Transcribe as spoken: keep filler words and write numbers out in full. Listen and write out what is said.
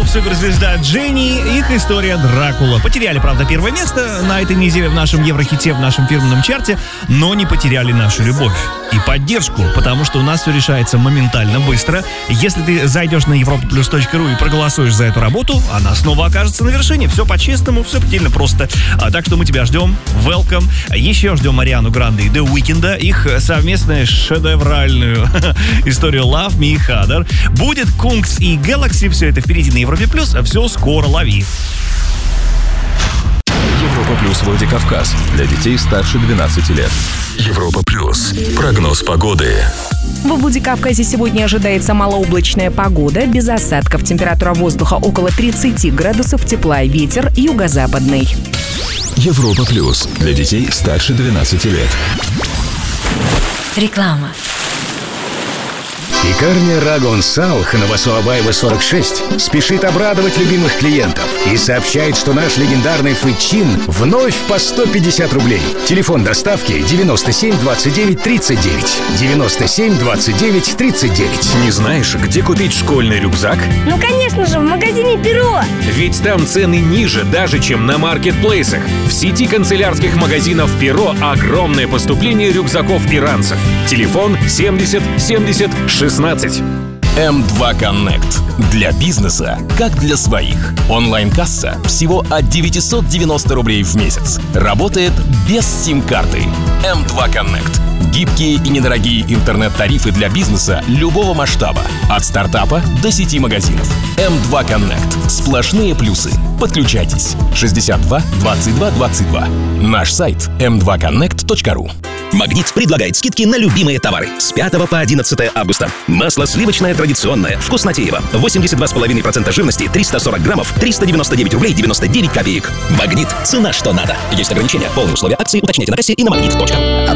поп-суперзвезда Дженни, их история Дракула. Потеряли, правда, первое место на этой неделе в нашем Еврохите, в нашем фирменном чарте, но не потеряли нашу любовь и поддержку, потому что у нас все решается моментально, быстро. Если ты зайдешь на европа плюс точка ру и проголосуешь за эту работу, она снова окажется на вершине. Все по-честному, все предельно просто. А, так что мы тебя ждем. Welcome. Еще ждем Ариану Гранде и The Weeknd, их совместную шедевральную историю Love Me Harder. Будет Kungs и Galaxy. Все это впереди на Европе Плюс. Все скоро, лови. Европа Плюс Владикавказ. Для детей старше двенадцати лет. Европа Плюс. Прогноз погоды. В Владикавказе сегодня ожидается малооблачная погода, без осадков. Температура воздуха около тридцати градусов тепла, ветер юго-западный. Европа Плюс. Для детей старше двенадцати лет. Реклама. Пекарня Рагон Салх на Басуабаева сорок шесть спешит обрадовать любимых клиентов и сообщает, что наш легендарный фычин вновь по сто пятьдесят рублей. Телефон доставки девяносто семь двадцать девять тридцать девять. девяносто семь двадцать девять тридцать девять. Не знаешь, где купить школьный рюкзак? Ну, конечно же, в магазине Перо. Ведь там цены ниже даже, чем на маркетплейсах. В сети канцелярских магазинов Перо огромное поступление рюкзаков и ранцев. Телефон семьдесят семьдесят шестнадцать. эм два Connect. Для бизнеса, как для своих. Онлайн-касса всего от девятьсот девяносто рублей в месяц. Работает без сим-карты. эм два Connect. Гибкие и недорогие интернет-тарифы для бизнеса любого масштаба. От стартапа до сети магазинов. эм два Connect. Сплошные плюсы. Подключайтесь. шестьдесят два двадцать два двадцать два. Наш сайт эм два коннект точка ру. Магнит предлагает скидки на любимые товары с пятого по одиннадцатое августа. Масло сливочное традиционное «Вкуснотеево». восемьдесят два и пять процента жирности, триста сорок граммов, триста девяносто девять рублей девяносто девять копеек. Магнит. Цена, что надо. Есть ограничения. Полные условия акции уточняйте на кассе и на магнит точка ру.